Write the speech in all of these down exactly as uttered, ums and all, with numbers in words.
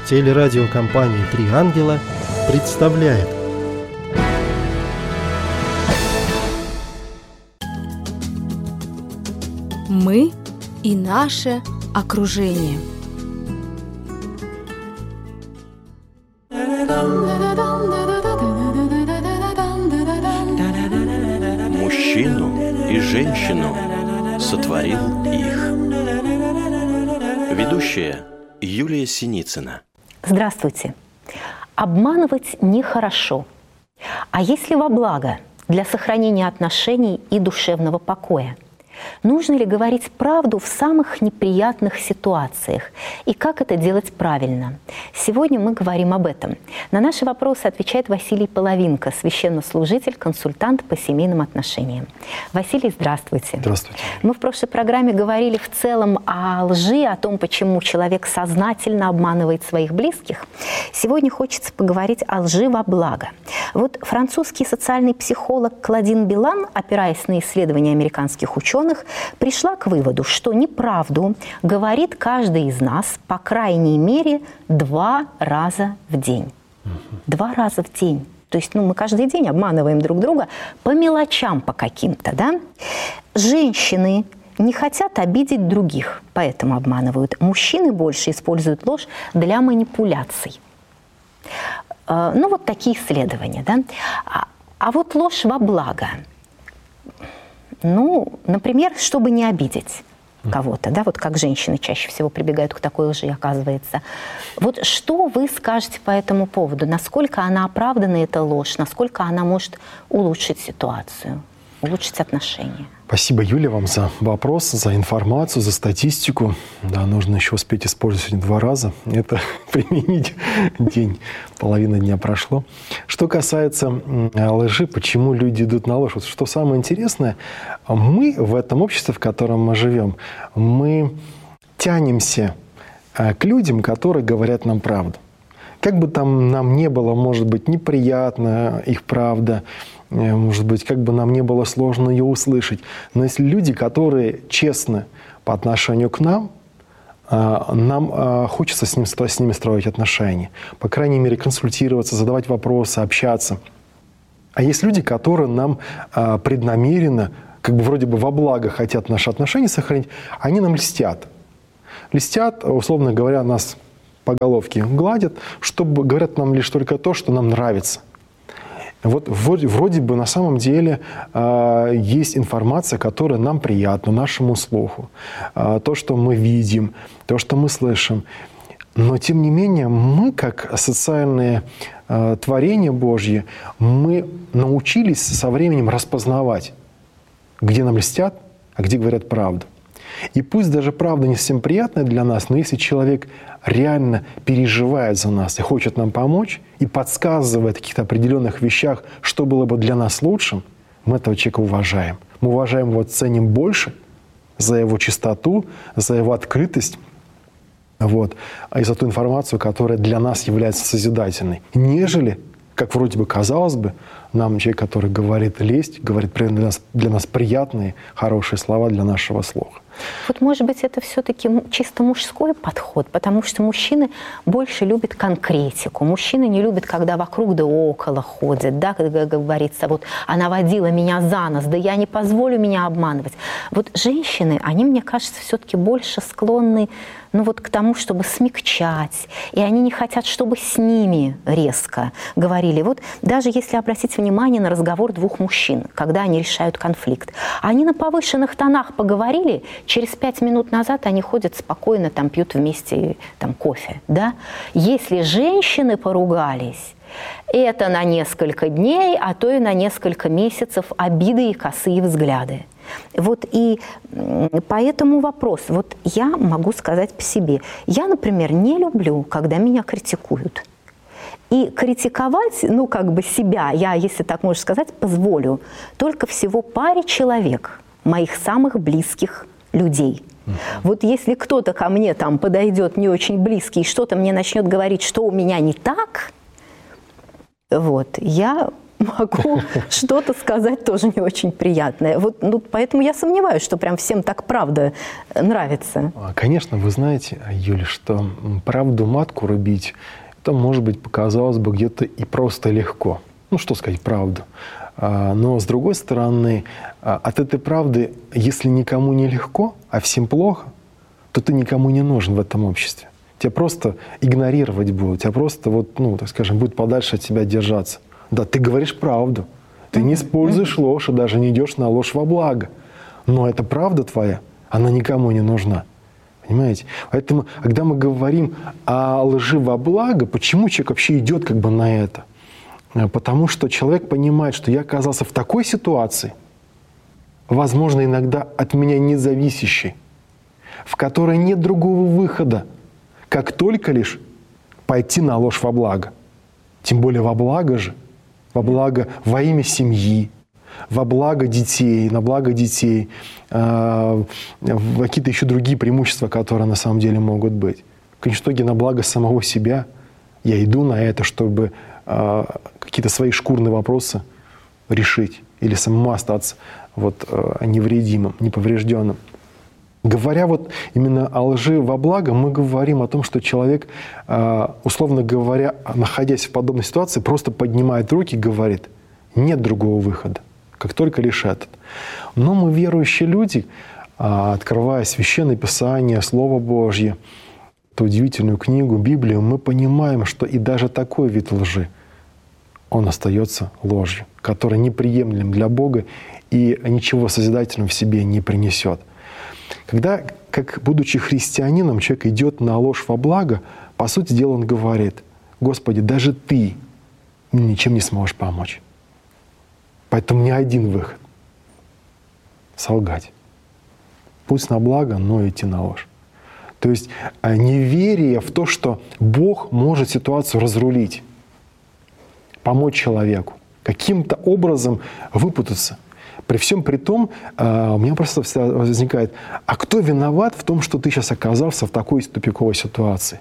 Телерадиокомпания «Три ангела» представляет. Мы и наше окружение. Мужчину и женщину сотворил их. Ведущая Юлия Синицына. Здравствуйте. Обманывать нехорошо. А если во благо для сохранения отношений и душевного покоя? Нужно ли говорить правду в самых неприятных ситуациях? И как это делать правильно? Сегодня мы говорим об этом. На наши вопросы отвечает Василий Половинка, священнослужитель, консультант по семейным отношениям. Василий, здравствуйте. Здравствуйте. Мы в прошлой программе говорили в целом о лжи, о том, почему человек сознательно обманывает своих близких. Сегодня хочется поговорить о лжи во благо. Вот французский социальный психолог Клодин Билан, опираясь на исследования американских ученых, пришла к выводу, что неправду говорит каждый из нас, по крайней мере, два раза в день. Угу. Два раза в день. То есть ну, мы каждый день обманываем друг друга по мелочам, по каким-то. Да? Женщины не хотят обидеть других, поэтому обманывают. Мужчины больше используют ложь для манипуляций. Ну, вот такие исследования. Да? А, а вот ложь во благо. Ну, например, чтобы не обидеть кого-то, да, вот как женщины чаще всего прибегают к такой лжи, оказывается. Вот что вы скажете по этому поводу? Насколько она оправдана, эта ложь? Насколько она может улучшить ситуацию, улучшить отношения? Спасибо, Юля, вам за вопрос, за информацию, за статистику. Да, нужно еще успеть использовать два раза. Это применить день, половина дня прошло. Что касается лжи, почему люди идут на ложь? Вот что самое интересное, мы в этом обществе, в котором мы живем, мы тянемся к людям, которые говорят нам правду. Как бы там нам не было, может быть, неприятно их правда, может быть, как бы нам не было сложно ее услышать. Но если люди, которые честны по отношению к нам, нам хочется с, ним, с ними строить отношения. По крайней мере, консультироваться, задавать вопросы, общаться. А есть люди, которые нам преднамеренно, как бы вроде бы во благо хотят наши отношения сохранить, они нам льстят. Льстят, условно говоря, нас по головке гладят, чтобы говорят нам лишь только то, что нам нравится. Вот вроде, вроде бы на самом деле э, есть информация, которая нам приятна, нашему слуху. Э, то, что мы видим, то, что мы слышим. Но, тем не менее, мы, как социальные э, творения Божьи, мы научились со временем распознавать, где нам льстят, а где говорят правду. И пусть даже правда не совсем приятная для нас, но если человек реально переживает за нас и хочет нам помочь, и подсказывает о каких-то определенных вещах, что было бы для нас лучшим, мы этого человека уважаем. Мы уважаем его, ценим больше за его чистоту, за его открытость, вот, и за ту информацию, которая для нас является созидательной, нежели, как вроде бы казалось бы, нам человек, который говорит лесть, говорит для нас, для нас приятные, хорошие слова для нашего слуха. Вот, может быть, это все-таки чисто мужской подход, потому что мужчины больше любят конкретику. Мужчины не любят, когда вокруг да около ходят, да, когда говорится, вот она водила меня за нос, да я не позволю меня обманывать. Вот женщины, они, мне кажется, все-таки больше склонны, ну, вот к тому, чтобы смягчать, и они не хотят, чтобы с ними резко говорили. Вот даже если обратить внимание на разговор двух мужчин, когда они решают конфликт, они на повышенных тонах поговорили, через пять минут назад они ходят спокойно, там, пьют вместе там, кофе. Да? Если женщины поругались, это на несколько дней, а то и на несколько месяцев обиды и косые взгляды. Вот и по этому вопросу, вот я могу сказать по себе. Я, например, не люблю, когда меня критикуют. И критиковать, ну, как бы себя, я, если так можно сказать, позволю только всего паре человек, моих самых близких людей. Mm-hmm. Вот если кто-то ко мне там подойдет не очень близкий и что-то мне начнет говорить, что у меня не так, вот, я могу что-то сказать тоже не очень приятное. Вот, ну, поэтому я сомневаюсь, что прям всем так правда нравится. Конечно, вы знаете, Юля, что правду матку рубить, это, может быть, показалось бы где-то и просто легко. Ну, что сказать, правду. Но, с другой стороны, от этой правды, если никому не легко, а всем плохо, то ты никому не нужен в этом обществе. Тебя просто игнорировать будут, тебя просто, вот, ну, так скажем, будут подальше от тебя держаться. Да, ты говоришь правду, ты не используешь ложь и даже не идешь на ложь во благо. Но эта правда твоя, она никому не нужна. Понимаете? Поэтому, когда мы говорим о лжи во благо, почему человек вообще идет как бы на это? Потому что человек понимает, что я оказался в такой ситуации, возможно, иногда от меня независящей, в которой нет другого выхода, как только лишь пойти на ложь во благо. Тем более во благо же, во благо, во имя семьи, во благо детей, на благо детей, э, какие-то еще другие преимущества, которые на самом деле могут быть. В конечном итоге на благо самого себя я иду на это, чтобы э, какие-то свои шкурные вопросы решить или самому остаться вот, э, невредимым, неповрежденным. Говоря вот именно о лжи во благо, мы говорим о том, что человек, условно говоря, находясь в подобной ситуации, просто поднимает руки и говорит, нет другого выхода, как только лишь этот. Но мы, верующие люди, открывая Священное Писание, Слово Божье, эту удивительную книгу, Библию, мы понимаем, что и даже такой вид лжи, он остается ложью, который неприемлем для Бога и ничего созидательного в себе не принесет. Когда, как будучи христианином, человек идет на ложь во благо, по сути дела он говорит, Господи, даже Ты мне ничем не сможешь помочь. Поэтому ни один выход — солгать. Пусть на благо, но идти на ложь. То есть неверие в то, что Бог может ситуацию разрулить, помочь человеку, каким-то образом выпутаться. При всем при том, у меня просто возникает, а кто виноват в том, что ты сейчас оказался в такой тупиковой ситуации?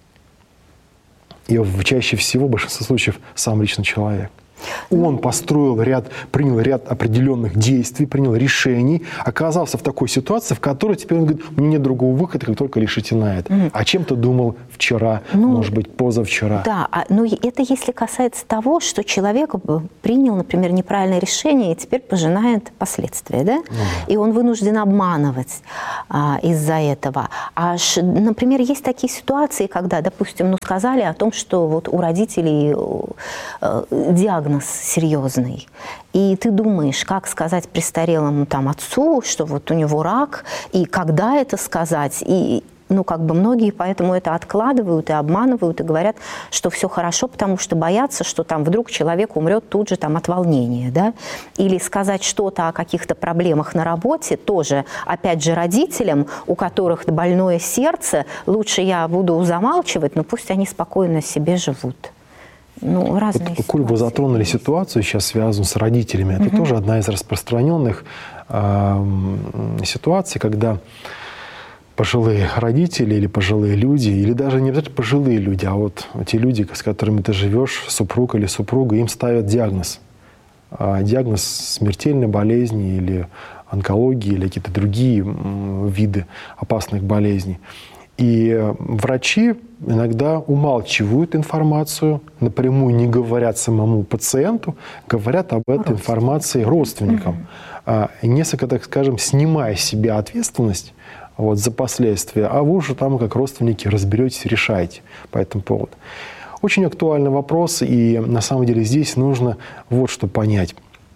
И чаще всего, в большинстве случаев, сам лично человек. Он построил ряд, принял ряд определенных действий, принял решений, оказался в такой ситуации, в которой теперь он говорит, мне нет другого выхода, как только лишь идти на это. Mm. А чем ты думал вчера, ну, может быть, позавчера? Да, но это если касается того, что человек принял, например, неправильное решение и теперь пожинает последствия, да? Mm. И он вынужден обманывать а, из-за этого. А, например, есть такие ситуации, когда, допустим, ну, сказали о том, что вот у родителей э, диагноз серьезный. И ты думаешь, как сказать престарелому там, отцу, что вот у него рак, и когда это сказать. И, ну, как бы многие поэтому это откладывают и обманывают, и говорят, что все хорошо, потому что боятся, что там вдруг человек умрет тут же там, от волнения. Да? Или сказать что-то о каких-то проблемах на работе тоже, опять же, родителям, у которых больное сердце, лучше я буду замалчивать, но пусть они спокойно себе живут. Ну, разные вот, коль вы затронули ситуацию, сейчас связанную с родителями, это угу. тоже одна из распространенных э, ситуаций, когда пожилые родители или пожилые люди, или даже не обязательно пожилые люди, а вот те люди, с которыми ты живешь, супруг или супруга, им ставят диагноз. А диагноз смертельной болезни или онкологии, или какие-то другие виды опасных болезней. И врачи иногда умалчивают информацию, напрямую не говорят самому пациенту, говорят об этой информации родственникам. Mm-hmm. Несколько, так скажем, снимая с себя ответственность вот, за последствия, а вы уже там, как родственники, разберетесь, решаете по этому поводу. Очень актуальный вопрос, и на самом деле здесь нужно вот что понять.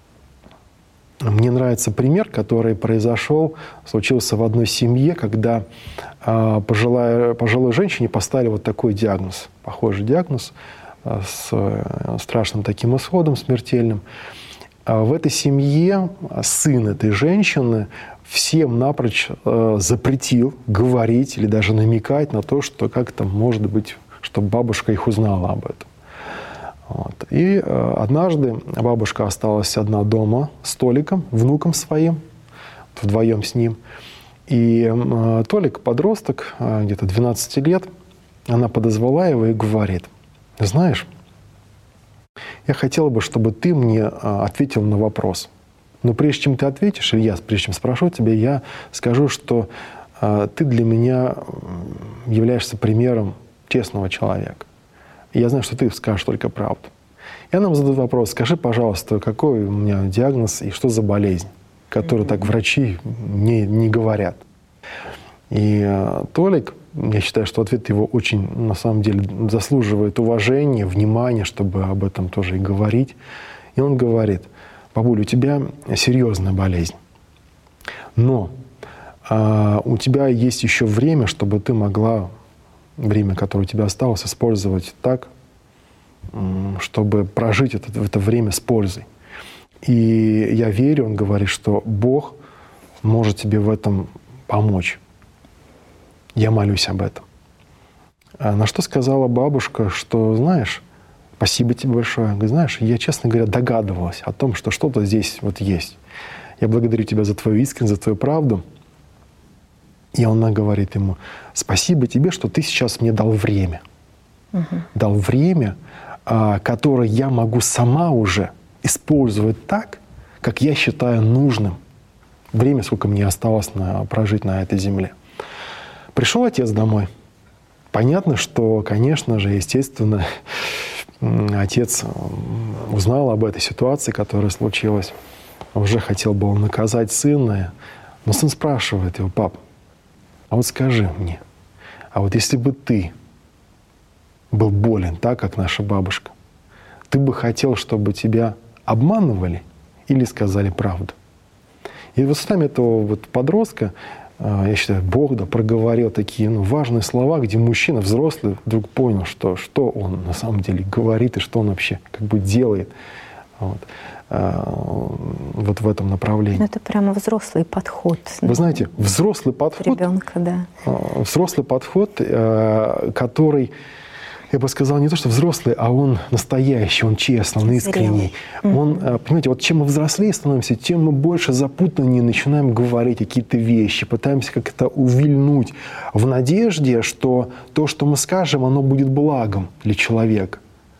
Мне нравится пример, который произошел, случился в одной семье, когда э, пожилая, пожилой женщине поставили вот такой диагноз, похожий диагноз э, с э, страшным таким исходом, смертельным. А в этой семье сын этой женщины всем напрочь э, запретил говорить или даже намекать на то, что как-то может быть, чтобы бабушка их узнала об этом. Вот. И э, однажды бабушка осталась одна дома с Толиком, внуком своим, вдвоем с ним. И э, Толик, подросток, э, где-то двенадцати лет, она подозвала его и говорит, знаешь, я хотел бы, чтобы ты мне ответил на вопрос. Но прежде чем ты ответишь, или я, прежде чем спрошу тебя, я скажу, что ты для меня являешься примером честного человека. И я знаю, что ты скажешь только правду. Я нам задаю вопрос: скажи, пожалуйста, какой у меня диагноз и что за болезнь, которую mm-hmm. так врачи не, не говорят. И э, Толик, я считаю, что ответ его очень, на самом деле, заслуживает уважения, внимания, чтобы об этом тоже и говорить. И он говорит: бабуль, у тебя серьезная болезнь, но э, у тебя есть еще время, чтобы ты могла время, которое у тебя осталось, использовать так, чтобы прожить это, это время с пользой. И я верю, он говорит, что Бог может тебе в этом помочь. Я молюсь об этом. А на что сказала бабушка, что, знаешь, спасибо тебе большое. Говорит, знаешь, я, честно говоря, догадывалась о том, что что-то здесь вот есть. Я благодарю тебя за твою искренность, за твою правду. И она говорит ему: спасибо тебе, что ты сейчас мне дал время. Угу. Дал время, которое я могу сама уже использовать так, как я считаю нужным. Время, сколько мне осталось на, прожить на этой земле. Пришел отец домой. Понятно, что, конечно же, естественно, отец узнал об этой ситуации, которая случилась. Уже хотел бы он наказать сына. Но сын спрашивает его: пап, а вот скажи мне, а вот если бы ты был болен так, как наша бабушка, ты бы хотел, чтобы тебя обманывали или сказали правду? И вот с нами этого вот подростка, я считаю, Бог да, проговорил такие ну, важные слова, где мужчина взрослый вдруг понял, что, что он на самом деле говорит и что он вообще как бы делает вот, вот в этом направлении. Ну, это прямо взрослый подход. Вы да? знаете, взрослый подход, ребенка, да. взрослый подход, который, я бы сказал, не то, что взрослый, а он настоящий, он честный, он искренний. Mm-hmm. Он, понимаете, вот чем мы взрослее становимся, тем мы больше запутаннее начинаем говорить какие-то вещи, пытаемся как-то увильнуть в надежде, что то, что мы скажем, оно будет благом для человека.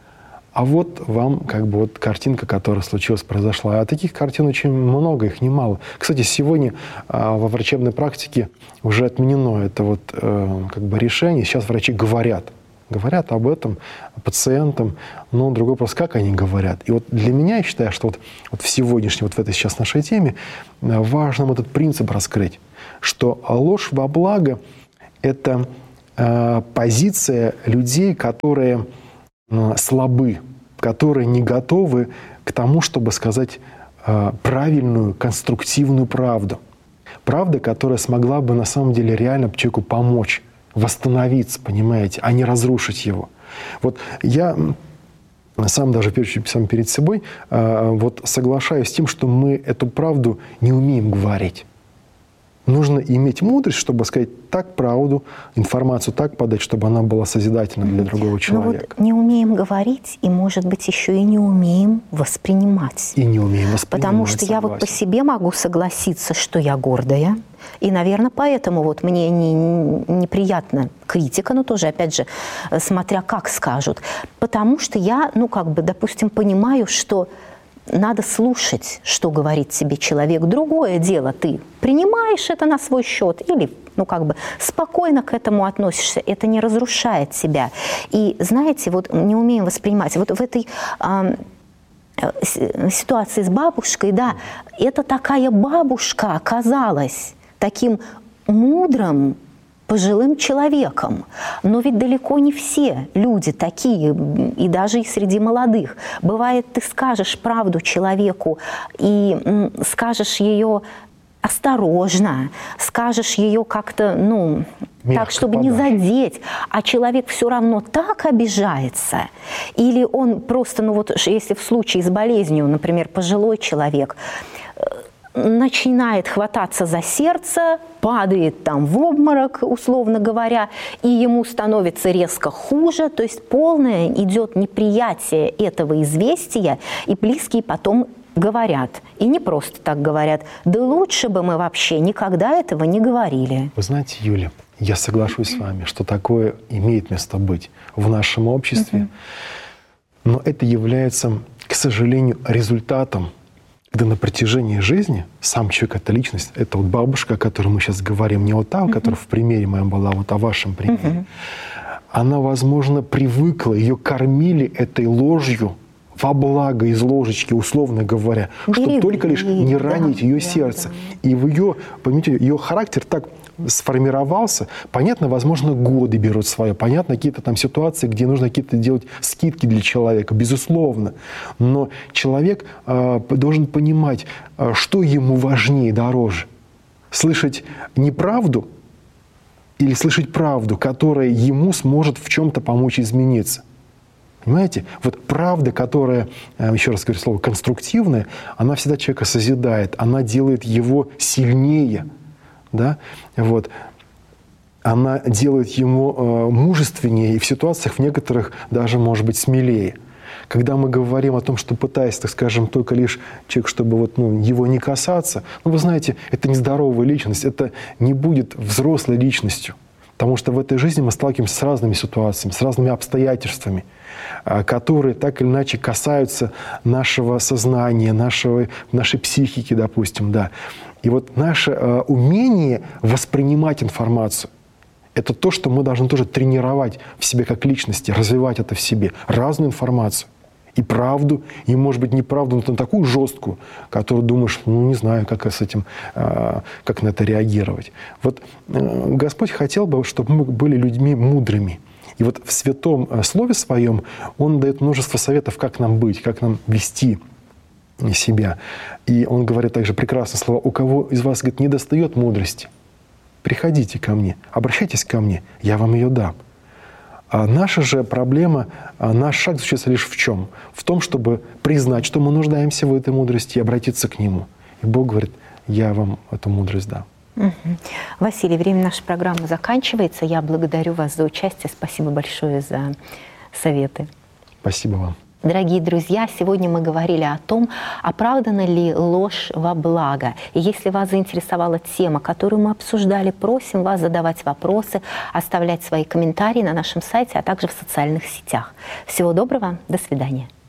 А вот вам как бы вот картинка, которая случилась, произошла. А таких картин очень много, их немало. Кстати, сегодня а, во врачебной практике уже отменено это вот э, как бы решение. Сейчас врачи говорят. Говорят об этом пациентам, но другой вопрос, как они говорят. И вот для меня, я считаю, что вот, вот в сегодняшней, вот в этой сейчас нашей теме важно вот этот принцип раскрыть, что ложь во благо – это э, позиция людей, которые э, слабы, которые не готовы к тому, чтобы сказать э, правильную, конструктивную правду. Правда, которая смогла бы на самом деле реально человеку помочь, восстановиться, понимаете, а не разрушить его. Вот я сам даже сам перед собой вот соглашаюсь с тем, что мы эту правду не умеем говорить. Нужно иметь мудрость, чтобы сказать так правду, информацию так подать, чтобы она была созидательна для другого человека. Ну вот не умеем говорить, и, может быть, еще и не умеем воспринимать. И не умеем воспринимать, Потому что согласен. Я вот по себе могу согласиться, что я гордая. И, наверное, поэтому вот мне не, неприятна критика, но тоже, опять же, смотря как скажут. Потому что я, ну, как бы, допустим, понимаю, что надо слушать, что говорит тебе человек. Другое дело, ты принимаешь это на свой счет или, ну, как бы, спокойно к этому относишься. Это не разрушает тебя. И, знаете, вот не умеем воспринимать. Вот в этой а, ситуации с бабушкой, да, это такая бабушка оказалась таким мудрым, пожилым человеком. Но ведь далеко не все люди такие, и даже и среди молодых. Бывает, ты скажешь правду человеку и м, скажешь ее осторожно, скажешь ее как-то, ну, мягко, так, чтобы подашь. Не задеть, а человек все равно так обижается. Или он просто, ну вот, если в случае с болезнью, например, пожилой человек, начинает хвататься за сердце, падает там в обморок, условно говоря, и ему становится резко хуже, то есть полное идет неприятие этого известия, и близкие потом говорят, и не просто так говорят, да лучше бы мы вообще никогда этого не говорили. Вы знаете, Юля, я соглашусь с вами, что такое имеет место быть в нашем обществе. Но это является, к сожалению, результатом, когда на протяжении жизни сам человек — это личность, это вот бабушка, о которой мы сейчас говорим, не вот та, mm-hmm. которая в примере моем была, вот о вашем примере, mm-hmm. она, возможно, привыкла, ее кормили этой ложью во благо из ложечки, условно говоря, Бери, чтобы только лишь не ранить да, ее да, сердце. Да. И в ее, понимаете, ее характер так сформировался. Понятно, возможно, годы берут свое. Понятно, какие-то там ситуации, где нужно какие-то делать скидки для человека, безусловно. Но человек э, должен понимать, э, что ему важнее, дороже. Слышать неправду или слышать правду, которая ему сможет в чем-то помочь измениться. Понимаете? Вот правда, которая, еще раз говорю слово, конструктивная, она всегда человека созидает, она делает его сильнее. Да? Вот. Она делает ему э, мужественнее и в ситуациях в некоторых даже, может быть, смелее. Когда мы говорим о том, что пытаясь, так скажем, только лишь человек, чтобы вот, ну, его не касаться, ну, вы знаете, это нездоровая личность, это не будет взрослой личностью. Потому что в этой жизни мы сталкиваемся с разными ситуациями, с разными обстоятельствами, которые так или иначе касаются нашего сознания, нашего, нашей психики, допустим. Да. И вот наше э, умение воспринимать информацию — это то, что мы должны тоже тренировать в себе как личности, развивать это в себе. Разную информацию. И правду, и, может быть, неправду, но такую жесткую, которую думаешь, ну, не знаю, как с этим, э, как на это реагировать. Вот э, Господь хотел бы, чтобы мы были людьми мудрыми. И вот в Святом Слове Своем Он дает множество советов, как нам быть, как нам вести себя. И Он говорит также прекрасное слово: у кого из вас, говорит, не достает мудрости, приходите ко мне, обращайтесь ко мне, я вам ее дам. А наша же проблема, наш шаг заключается лишь в чем? В том, чтобы признать, что мы нуждаемся в этой мудрости, и обратиться к Нему. И Бог говорит: я вам эту мудрость дам. Угу. Василий, время нашей программы заканчивается. Я благодарю вас за участие. Спасибо большое за советы. Спасибо вам. Дорогие друзья, сегодня мы говорили о том, оправдана ли ложь во благо. И если вас заинтересовала тема, которую мы обсуждали, просим вас задавать вопросы, оставлять свои комментарии на нашем сайте, а также в социальных сетях. Всего доброго, до свидания.